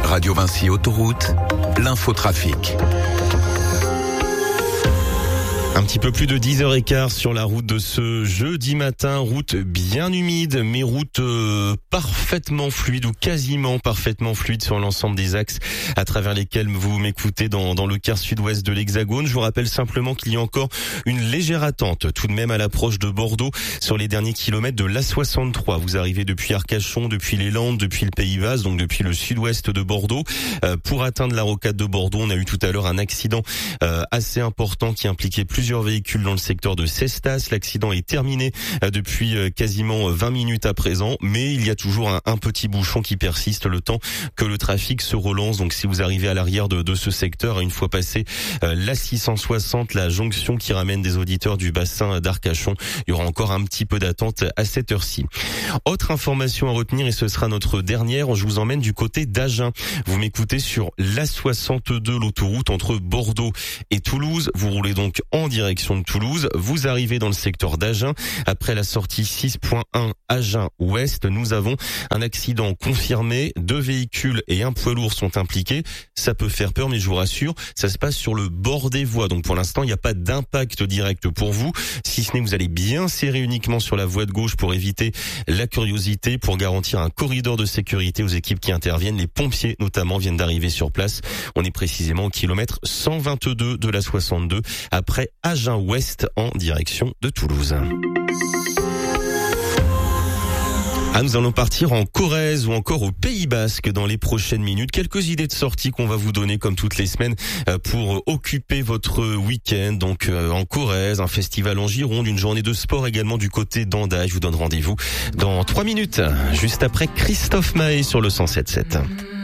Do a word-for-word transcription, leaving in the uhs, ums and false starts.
Radio Vinci Autoroute, l'infotrafic. Un petit peu plus de dix heures quinze sur la route de ce jeudi matin, route bien humide, mais route euh, parfaitement fluide ou quasiment parfaitement fluide sur l'ensemble des axes à travers lesquels vous m'écoutez dans, dans le quart sud-ouest de l'Hexagone. Je vous rappelle simplement qu'il y a encore une légère attente tout de même à l'approche de Bordeaux sur les derniers kilomètres de l'A soixante-trois. Vous arrivez depuis Arcachon, depuis les Landes, depuis le Pays Basque, donc depuis le sud-ouest de Bordeaux. Euh, pour atteindre la rocade de Bordeaux, on a eu tout à l'heure un accident euh, assez important qui impliquait plusieurs véhicules dans le secteur de Cestas. L'accident est terminé depuis quasiment vingt minutes à présent, mais il y a toujours un, un petit bouchon qui persiste le temps que le trafic se relance. Donc si vous arrivez à l'arrière de, de ce secteur, une fois passé euh, l'A six cent soixante, la jonction qui ramène des auditeurs du bassin d'Arcachon, il y aura encore un petit peu d'attente à cette heure-ci. Autre information à retenir, et ce sera notre dernière, je vous emmène du côté d'Agen. Vous m'écoutez sur l'A soixante-deux, l'autoroute entre Bordeaux et Toulouse. Vous roulez donc en direction de Toulouse. Vous arrivez dans le secteur d'Agen. Après la sortie six point un Agen Ouest, nous avons un accident confirmé. Deux véhicules et un poids lourd sont impliqués. Ça peut faire peur, mais je vous rassure, ça se passe sur le bord des voies. Donc pour l'instant, il n'y a pas d'impact direct pour vous. Si ce n'est que vous allez bien serrer uniquement sur la voie de gauche pour éviter la curiosité, pour garantir un corridor de sécurité aux équipes qui interviennent. Les pompiers notamment viennent d'arriver sur place. On est précisément au kilomètre cent vingt-deux de la soixante-deux après Agen Ouest en direction de Toulouse. Ah, nous allons partir en Corrèze ou encore au Pays Basque dans les prochaines minutes. Quelques idées de sortie qu'on va vous donner comme toutes les semaines pour occuper votre week-end. Donc en Corrèze, un festival en Gironde, une journée de sport également du côté d'Andaille. Je vous donne rendez-vous dans trois minutes, juste après Christophe Maé sur le cent sept sept.